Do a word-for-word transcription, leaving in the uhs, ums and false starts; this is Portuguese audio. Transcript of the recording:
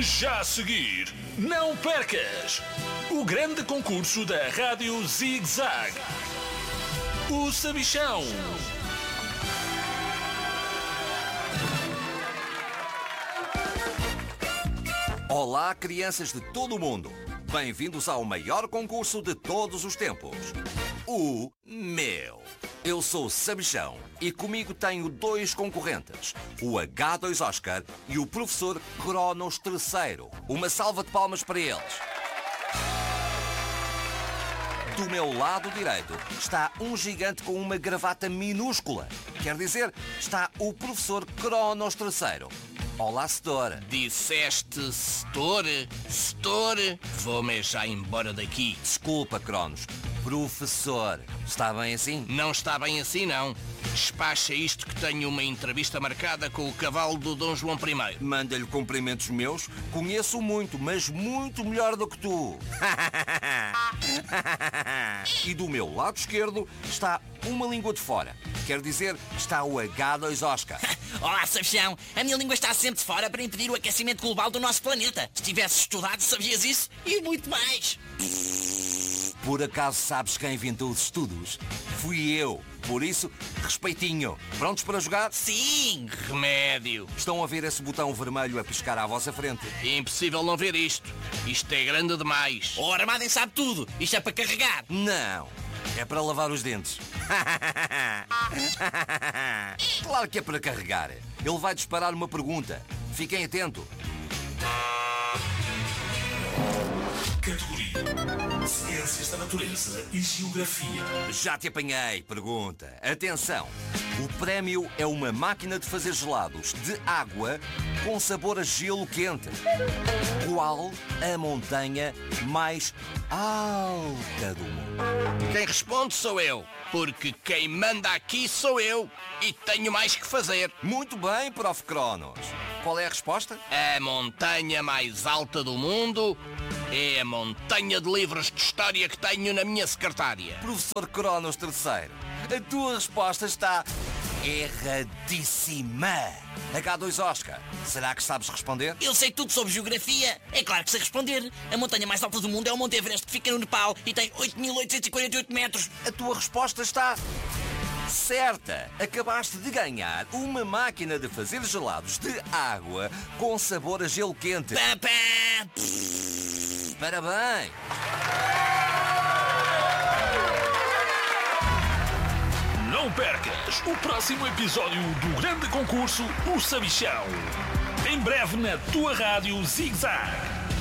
Já a seguir, não percas o grande concurso da Rádio Zig Zag, o Sabichão. Olá, crianças de todo o mundo. Bem-vindos ao maior concurso de todos os tempos, o meu. Eu sou o Sabichão e comigo tenho dois concorrentes, o agá dois Oscar e o professor Cronos terceiro. Uma salva de palmas para eles. Do meu lado direito está um gigante com uma gravata minúscula. Quer dizer, está o professor Cronos terceiro. Olá, setor. Disseste setor? Setor? Vou-me já embora daqui. Desculpa, Cronos. Professor, está bem assim? Não está bem assim, não. Despacha isto que tenho uma entrevista marcada com o cavalo do Dom João primeiro. Manda-lhe cumprimentos meus. Conheço muito, mas muito melhor do que tu. E do meu lado esquerdo está uma língua de fora. Quer dizer, está o agá dois Oscar. Olá, Sabichão. A minha língua está sempre de fora para impedir o aquecimento global do nosso planeta. Se tivesses estudado, sabias isso e muito mais. Por acaso sabes quem inventou os estudos? Fui eu. Por isso, respeitinho. Prontos para jogar? Sim! Remédio. Estão a ver esse botão vermelho a piscar à vossa frente? É impossível não ver isto. Isto é grande demais. O Armadem sabe tudo. Isto é para carregar. Não. É para lavar os dentes. Claro que é para carregar. Ele vai disparar uma pergunta. Fiquem atentos. Categoria Ciências da Natureza e Geografia. Já te apanhei, pergunta. Atenção, o prémio é uma máquina de fazer gelados de água com sabor a gelo quente. Qual a montanha mais alta do mundo? Quem responde sou eu, porque quem manda aqui sou eu e tenho mais que fazer. Muito bem, prof Cronos. Qual é a resposta? A montanha mais alta do mundo é a montanha de livros de história que tenho na minha secretária. Professor Cronos terceiro, a tua resposta está erradíssima. agá dois Oscar, será que sabes responder? Eu sei tudo sobre geografia. É claro que sei responder. A montanha mais alta do mundo é o Monte Everest, que fica no Nepal e tem oito mil oitocentos e quarenta e oito metros. A tua resposta está certa. Acabaste de ganhar uma máquina de fazer gelados de água com sabor a gelo quente. Pá, pá. Parabéns! Não percas o próximo episódio do grande concurso, o Sabichão. Em breve na tua Rádio Zig Zag.